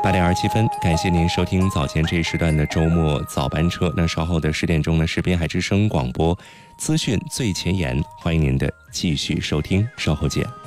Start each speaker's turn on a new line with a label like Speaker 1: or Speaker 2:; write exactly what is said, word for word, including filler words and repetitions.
Speaker 1: 八点二十七分，感谢您收听早前这一时段的周末早班车。那稍后的十点钟呢，是滨海之声广播资讯最前沿，欢迎您的继续收听，稍后见。